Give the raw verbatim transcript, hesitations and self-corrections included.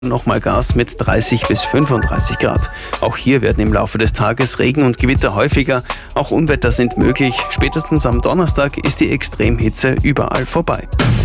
nochmal Gas mit dreißig bis fünfunddreißig Grad. Auch hier werden im Laufe des Tages Regen und Gewitter häufiger. Auch Unwetter sind möglich. Spätestens am Donnerstag ist die Extremhitze überall vorbei.